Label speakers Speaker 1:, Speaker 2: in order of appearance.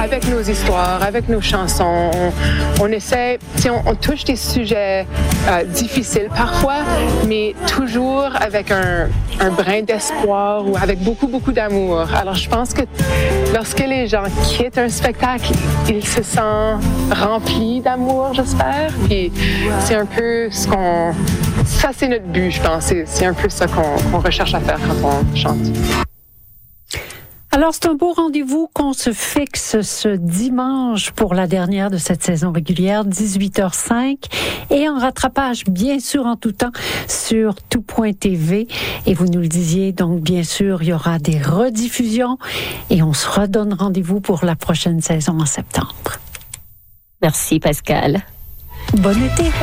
Speaker 1: avec nos histoires, avec nos chansons. On essaie, on touche des sujets difficiles parfois, mais toujours avec un brin d'espoir ou avec beaucoup, beaucoup d'amour. Alors, je pense que lorsque les gens quittent un spectacle, ils se sentent remplis d'amour, j'espère. Puis c'est un peu ça, c'est notre but, je pense. C'est un peu ça qu'on recherche à faire quand on chante.
Speaker 2: Alors, c'est un beau rendez-vous qu'on se fixe ce dimanche pour la dernière de cette saison régulière, 18h05, et en rattrapage, bien sûr, en tout temps, sur tout.tv. Et vous nous le disiez, donc, bien sûr, il y aura des rediffusions et on se redonne rendez-vous pour la prochaine saison en septembre.
Speaker 3: Merci, Pascal.
Speaker 2: Bon été.